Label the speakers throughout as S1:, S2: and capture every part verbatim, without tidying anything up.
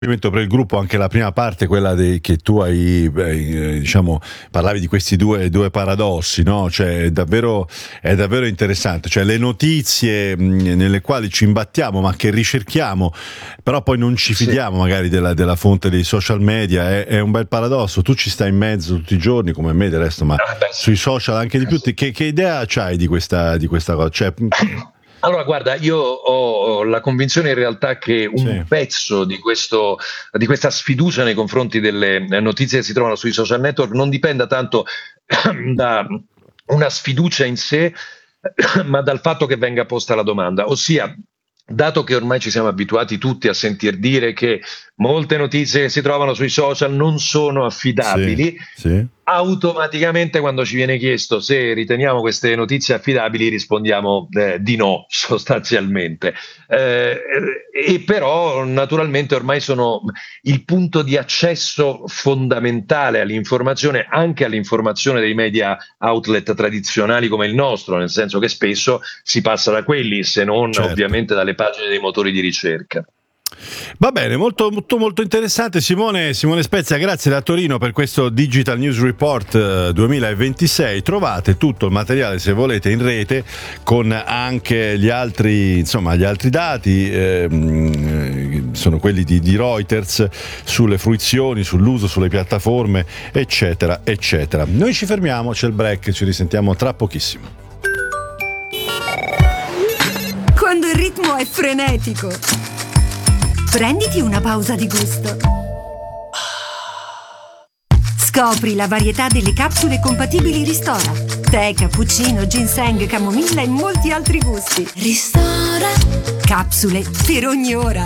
S1: Per il gruppo anche la prima parte, quella dei, che tu hai eh, diciamo parlavi di questi due, due paradossi, no? Cioè è davvero, è davvero interessante, cioè le notizie mh, nelle quali ci imbattiamo ma che ricerchiamo, però poi non ci fidiamo sì. magari della, della fonte dei social media, è, è un bel paradosso. Tu ci stai in mezzo tutti i giorni come me del resto, ma ah, beh, sui social anche di più. Che, che idea c'hai di questa, di questa cosa? Cioè,
S2: Allora, guarda, io ho la convinzione in realtà che un sì. pezzo di, questo, di questa sfiducia nei confronti delle notizie che si trovano sui social network non dipenda tanto da una sfiducia in sé, ma dal fatto che venga posta la domanda, ossia, dato che ormai ci siamo abituati tutti a sentir dire che molte notizie che si trovano sui social non sono affidabili,
S1: sì, sì.
S2: automaticamente quando ci viene chiesto se riteniamo queste notizie affidabili rispondiamo eh, di no, sostanzialmente. Eh, e però naturalmente ormai sono il punto di accesso fondamentale all'informazione, anche all'informazione dei media outlet tradizionali come il nostro, nel senso che spesso si passa da quelli, se non certo. ovviamente dalle pagine dei motori di ricerca.
S1: Va bene, molto, molto, molto interessante. Simone, Simone Spezia, grazie da Torino per questo Digital News Report eh, duemilaventisei. Trovate tutto il materiale, se volete, in rete, con anche gli altri, insomma, gli altri dati, eh, sono quelli di, di Reuters, sulle fruizioni, sull'uso, sulle piattaforme, eccetera, eccetera. Noi ci fermiamo, c'è il break, ci risentiamo tra pochissimo.
S3: Quando il ritmo è frenetico, prenditi una pausa di gusto. Scopri la varietà delle capsule compatibili Ristora. Tè, cappuccino, ginseng, camomilla e molti altri gusti. Ristora. Capsule per ogni ora.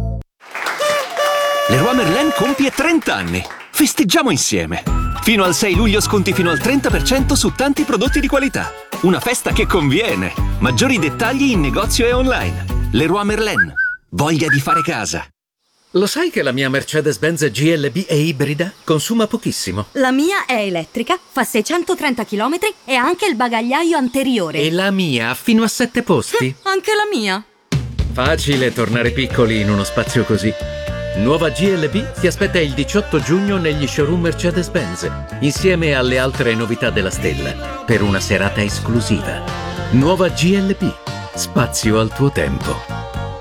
S4: Leroy Merlin compie trenta anni. Festeggiamo insieme. Fino al sei luglio sconti fino al trenta per cento su tanti prodotti di qualità. Una festa che conviene. Maggiori dettagli in negozio e online. Leroy Merlin. Voglia di fare casa.
S5: Lo sai che la mia Mercedes-Benz G L B è ibrida? Consuma pochissimo.
S6: La mia è elettrica, fa seicentotrenta chilometri e ha anche il bagagliaio anteriore.
S5: E la mia ha fino a sette posti.
S6: Anche la mia.
S5: Facile tornare piccoli in uno spazio così. Nuova G L B ti aspetta il diciotto giugno negli showroom Mercedes-Benz, insieme alle altre novità della stella, per una serata esclusiva. Nuova G L B. Spazio al tuo tempo.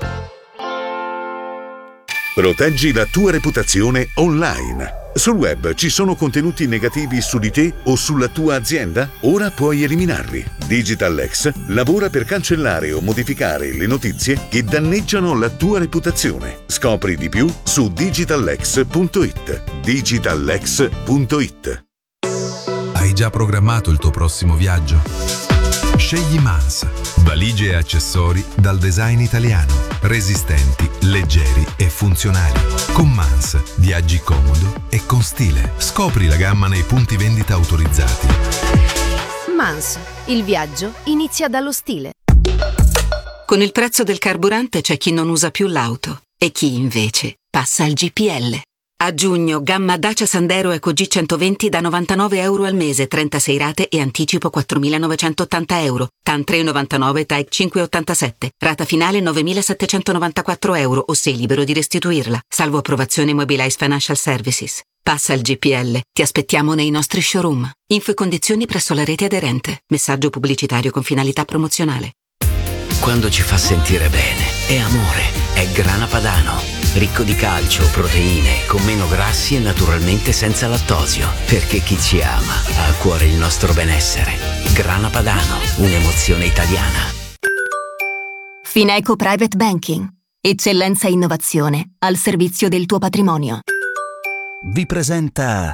S7: Proteggi la tua reputazione online. Sul web ci sono contenuti negativi su di te o sulla tua azienda? Ora puoi eliminarli. DigitalX lavora per cancellare o modificare le notizie che danneggiano la tua reputazione. Scopri di più su digitalx punto it. digitalx punto it.
S8: Hai già programmato il tuo prossimo viaggio? Scegli Mans, valigie e accessori dal design italiano, resistenti, leggeri e funzionali. Con Mans viaggi comodo e con stile. Scopri la gamma nei punti vendita autorizzati.
S9: Mans, il viaggio inizia dallo stile.
S10: Con il prezzo del carburante c'è chi non usa più l'auto e chi invece passa al G P L. A giugno, gamma Dacia Sandero Eco G centoventi da novantanove euro al mese, trentasei rate e anticipo quattromilanovecentottanta euro. T A N tre virgola novantanove, T A E cinque virgola ottantasette. Rata finale novemilasettecentonovantaquattro euro o sei libero di restituirla. Salvo approvazione Mobilize Financial Services. Passa al G P L. Ti aspettiamo nei nostri showroom. Info e condizioni presso la rete aderente. Messaggio pubblicitario con finalità promozionale.
S11: Quando ci fa sentire bene, è amore, è Grana Padano. Ricco di calcio, proteine, con meno grassi e naturalmente senza lattosio. Perché chi ci ama ha a cuore il nostro benessere. Grana Padano, un'emozione italiana.
S9: Fineco Private Banking. Eccellenza e innovazione al servizio del tuo patrimonio.
S12: Vi presenta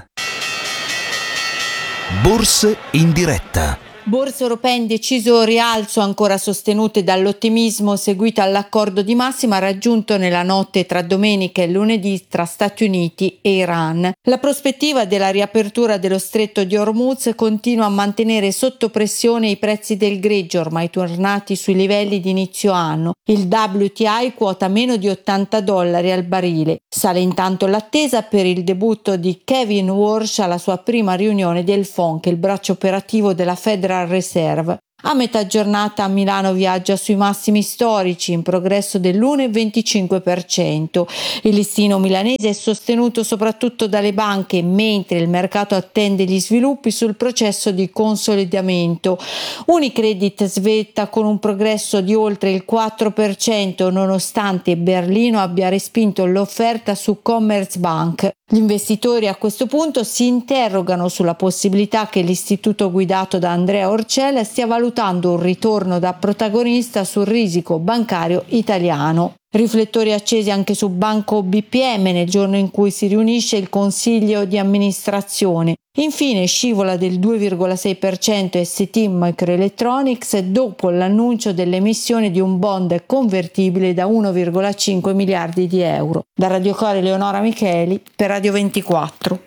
S12: Borse in diretta.
S13: Borse europee in deciso rialzo, ancora sostenute dall'ottimismo seguito all'accordo di massima raggiunto nella notte tra domenica e lunedì tra Stati Uniti e Iran. La prospettiva della riapertura dello stretto di Hormuz continua a mantenere sotto pressione i prezzi del greggio, ormai tornati sui livelli di inizio anno. Il W T I quota meno di ottanta dollari al barile. Sale intanto l'attesa per il debutto di Kevin Warsh alla sua prima riunione del F O M C, il braccio operativo della Federal Reserve. A metà giornata a Milano viaggia sui massimi storici, in progresso dell'uno virgola venticinque per cento. Il listino milanese è sostenuto soprattutto dalle banche, mentre il mercato attende gli sviluppi sul processo di consolidamento. Unicredit svetta con un progresso di oltre il quattro per cento, nonostante Berlino abbia respinto l'offerta su Commerzbank. Gli investitori a questo punto si interrogano sulla possibilità che l'istituto guidato da Andrea Orcel stia valutando un ritorno da protagonista sul risico bancario italiano. Riflettori accesi anche su Banco B P M nel giorno in cui si riunisce il consiglio di amministrazione. Infine scivola del due virgola sei per cento S T Microelectronics dopo l'annuncio dell'emissione di un bond convertibile da uno virgola cinque miliardi di euro. Da Radio Core Eleonora Micheli per Radio ventiquattro.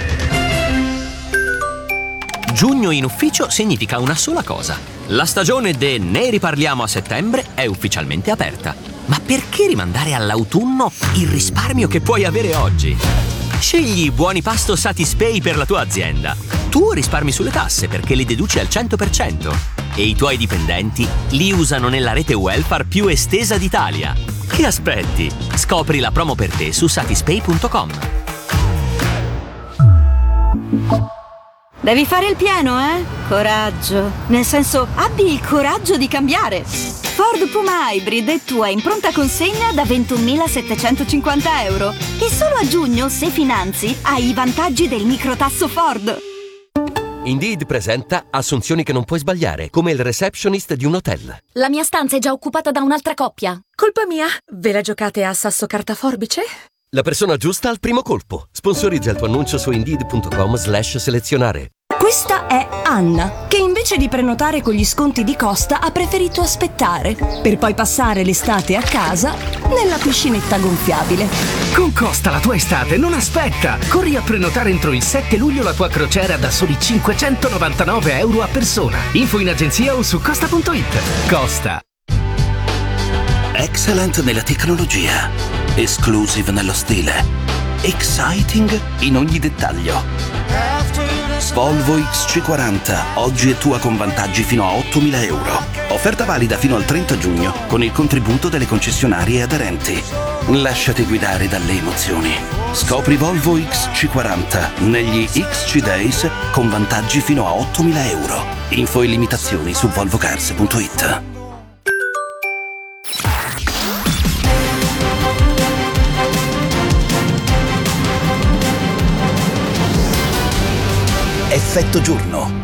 S14: Giugno in ufficio significa una sola cosa. La stagione de Ne riparliamo a settembre è ufficialmente aperta. Ma perché rimandare all'autunno il risparmio che puoi avere oggi? Scegli Buoni Pasto Satispay per la tua azienda. Tu risparmi sulle tasse perché li deduci al cento per cento e i tuoi dipendenti li usano nella rete welfare più estesa d'Italia. Che aspetti? Scopri la promo per te su satispay punto com.
S6: Devi fare il pieno, eh? Coraggio. Nel senso, abbi il coraggio di cambiare. Ford Puma Hybrid è tua in pronta consegna da ventunomilasettecentocinquanta euro. E solo a giugno, se finanzi, hai i vantaggi del microtasso Ford.
S15: Indeed presenta assunzioni che non puoi sbagliare, come il receptionist di un hotel.
S16: La mia stanza è già occupata da un'altra coppia. Colpa mia? Ve la giocate a sasso carta forbice?
S15: La persona giusta al primo colpo. Sponsorizza il tuo annuncio su indeed punto com slash selezionare.
S17: Questa è Anna, che invece di prenotare con gli sconti di Costa ha preferito aspettare, per poi passare l'estate a casa nella piscinetta gonfiabile.
S18: Con Costa la tua estate non aspetta! Corri a prenotare entro il sette luglio la tua crociera da soli cinquecentonovantanove euro a persona. Info in agenzia o su costa punto it. Costa.
S12: Excellent nella tecnologia, exclusive nello stile, exciting in ogni dettaglio. Volvo X C quaranta, oggi è tua con vantaggi fino a ottomila euro. Offerta valida fino al trenta giugno con il contributo delle concessionarie aderenti. Lasciati guidare dalle emozioni. Scopri Volvo X C quaranta negli X C Days con vantaggi fino a ottomila euro. Info e limitazioni su volvo cars punto it. Effetto giorno.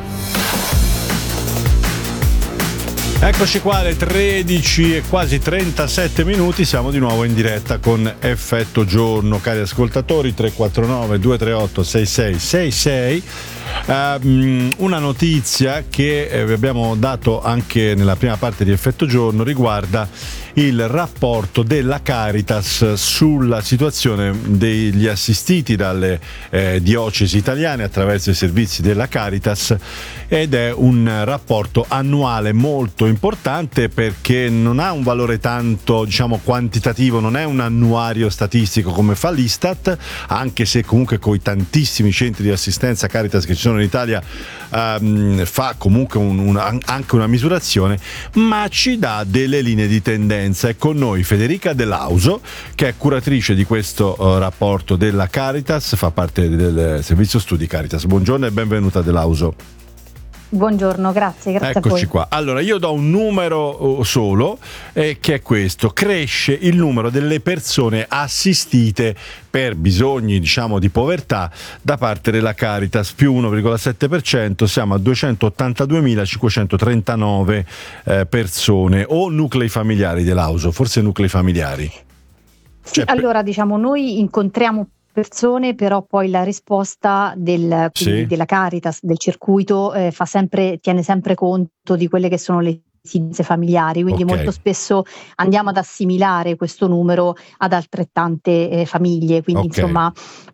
S1: Eccoci qua alle tredici e quasi trentasette minuti, siamo di nuovo in diretta con Effetto Giorno, cari ascoltatori. Tre quattro nove due tre otto sei sei sei sei. Um, una notizia che eh, vi abbiamo dato anche nella prima parte di Effetto Giorno riguarda il rapporto della Caritas sulla situazione degli assistiti dalle eh, diocesi italiane attraverso i servizi della Caritas, ed è un rapporto annuale molto importante perché non ha un valore tanto, diciamo, quantitativo, non è un annuario statistico come fa l'Istat, anche se comunque con i tantissimi centri di assistenza Caritas che ci sono in Italia um, fa comunque un, una, anche una misurazione, ma ci dà delle linee di tendenza. È con noi Federica De Lauso, che è curatrice di questo uh, rapporto della Caritas, fa parte del servizio studi Caritas. Buongiorno e benvenuta De Lauso.
S19: Buongiorno, grazie, grazie
S1: Eccoci
S19: a voi.
S1: qua. Allora, io do un numero solo, eh, che è questo: cresce il numero delle persone assistite per bisogni, diciamo, di povertà da parte della Caritas, più uno virgola sette per cento, siamo a duecentottantaduemilacinquecentotrentanove eh, persone, o nuclei familiari dell'Auso, forse nuclei familiari.
S19: Sì,
S1: Cioè,
S19: allora diciamo noi incontriamo persone, però poi la risposta del, quindi
S1: Sì.
S19: della Caritas, del circuito, eh, fa sempre, tiene sempre conto di quelle che sono le esigenze familiari, quindi
S1: Ok.
S19: molto spesso andiamo ad assimilare questo numero ad altrettante eh, famiglie, quindi
S1: Ok.
S19: insomma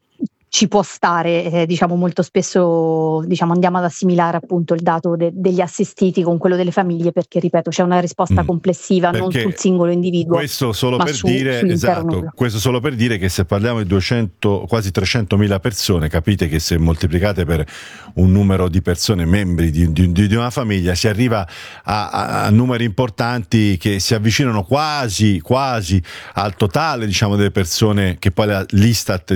S19: ci può stare, eh, diciamo molto spesso diciamo andiamo ad assimilare appunto il dato de- degli assistiti con quello delle famiglie, perché ripeto c'è una risposta mm. complessiva non sul singolo individuo,
S1: questo solo
S19: ma
S1: per
S19: su,
S1: dire esatto, questo solo per dire che se parliamo di duecento quasi trecentomila persone, capite che se moltiplicate per un numero di persone membri di, di, di una famiglia si arriva a, a, a numeri importanti che si avvicinano quasi quasi al totale diciamo delle persone che poi la l'Istat